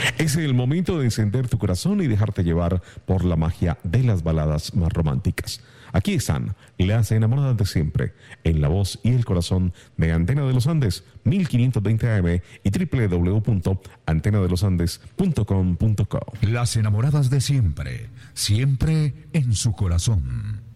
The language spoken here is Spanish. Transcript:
Es el momento de encender tu corazón y dejarte llevar por la magia de las baladas más románticas. Aquí están las enamoradas de siempre, en la voz y el corazón de Antena de los Andes, 1520 AM y www.antenadelosandes.com.co. Las enamoradas de siempre, siempre en su corazón.